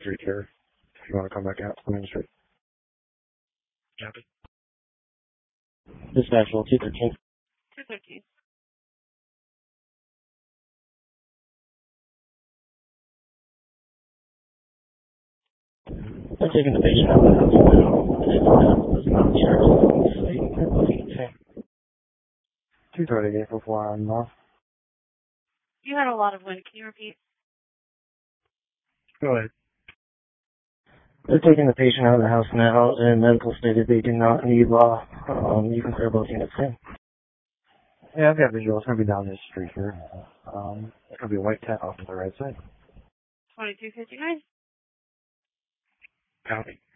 street here. If you want to come back out to the main street. Copy. Dispatchable 213. 213. They're taking the patient out of the house now. There's not insurance on the site. They're looking at him. 238 for 4 on north. You had a lot of wind. Can you repeat? Go ahead. They're taking the patient out of the house now, and medical stated they do not need law. You can clear both units in. Yeah, I've got visual. It's going to be down this street here. It's going to be a white tent off to the right side. 2259. Copy.